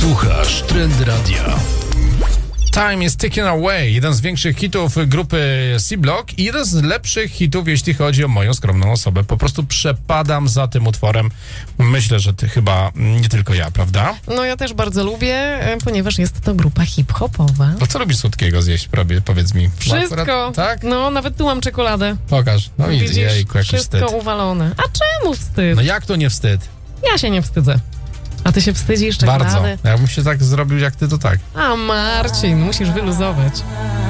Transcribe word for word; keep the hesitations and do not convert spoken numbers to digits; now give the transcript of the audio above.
Słuchasz Trend Radia. Time is Ticking Away, jeden z większych hitów grupy C-Block i jeden z lepszych hitów, jeśli chodzi o moją skromną osobę. Po prostu przepadam za tym utworem. Myślę, że ty chyba nie tylko ja, prawda? No ja też bardzo lubię, ponieważ jest to grupa hip-hopowa. A co lubisz słodkiego zjeść? Prawie, powiedz mi. Wszystko. Akurat, tak? No, nawet tu mam czekoladę. Pokaż. No i Widzisz, jejku, jaki wszystko wstyd. uwalone. A czemu wstyd? No jak to nie wstyd? Ja się nie wstydzę. A ty się wstydzisz czekolady? Bardzo. Jakbym się tak zrobił jak ty, to tak. A Marcin, musisz wyluzować.